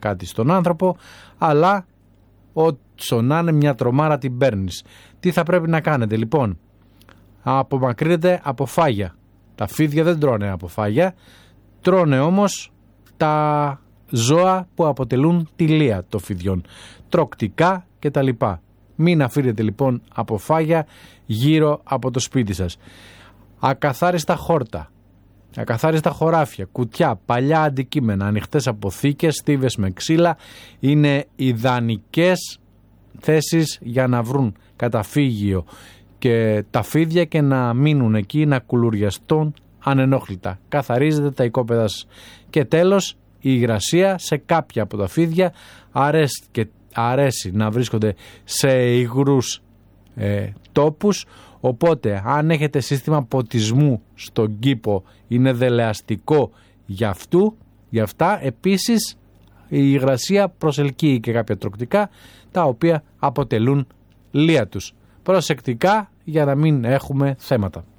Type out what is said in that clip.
κάτι στον άνθρωπο, αλλά όσο να είναι μια τρομάρα την παίρνεις. Τι θα πρέπει να κάνετε λοιπόν? Απομακρύνετε από φάγια. Τα φίδια δεν τρώνε από φάγια, τρώνε όμως τα ζώα που αποτελούν τη λία των φιδιών, τροκτικά κτλ. Μην αφήνετε λοιπόν από φάγια γύρω από το σπίτι σας. Ακαθάριστα χόρτα, ακαθάριστα χωράφια, κουτιά, παλιά αντικείμενα, ανοιχτές αποθήκες, στίβες με ξύλα είναι ιδανικές θέσεις για να βρουν καταφύγιο και τα φίδια και να μείνουν εκεί, να κουλουριαστούν ανενόχλητα. Καθαρίζετε τα οικόπεδα σας. Και τέλος, η υγρασία σε κάποια από τα φίδια αρέσει να βρίσκονται σε υγρούς τόπους, οπότε αν έχετε σύστημα ποτισμού στον κήπο είναι δελεαστικό για αυτά. Επίσης η υγρασία προσελκύει και κάποια τροκτικά τα οποία αποτελούν λία τους. Προσεκτικά για να μην έχουμε θέματα.